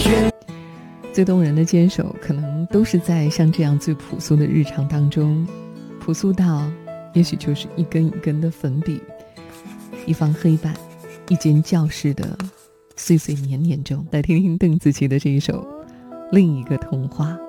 最动人的坚守可能都是在像这样最朴素的日常当中，朴素到也许就是一根一根的粉笔，一方黑板，一间教室的岁岁年年中。来听听邓紫棋的这一首《另一个童话》。